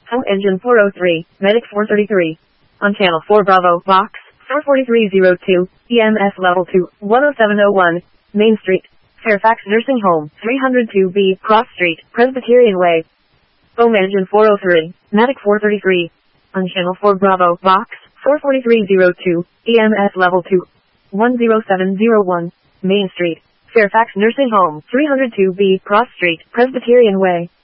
Home engine 403, medic 433. On channel 4 Bravo, box 44302, EMS level 2, 10701, Main Street, Fairfax Nursing Home, 302B, Cross Street, Presbyterian Way. Home engine 403, medic 433. On channel 4 Bravo, box 44302, EMS level 2, 10701, Main Street, Fairfax Nursing Home, 302B, Cross Street, Presbyterian Way.